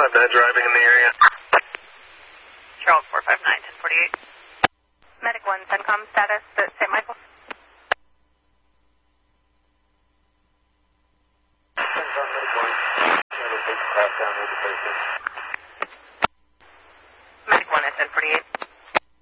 about that driving in the area? Charles 459 1048. Medic 1, CENTCOM status at St. Michael's. CENTCOM Medic 1. Medic 8, crash down over the patient. Medic 1 at 1048.